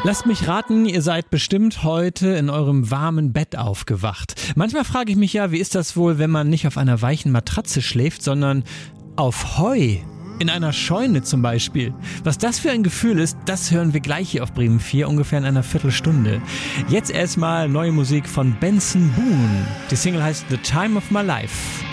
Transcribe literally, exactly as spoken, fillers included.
Lasst mich raten, ihr seid bestimmt heute in eurem warmen Bett aufgewacht. Manchmal frage ich mich ja, wie ist das wohl, wenn man nicht auf einer weichen Matratze schläft, sondern auf Heu? In einer Scheune zum Beispiel. Was das für ein Gefühl ist, das hören wir gleich hier auf Bremen vier, ungefähr in einer Viertelstunde. Jetzt erstmal neue Musik von Benson Boone. Die Single heißt The Time of My Life.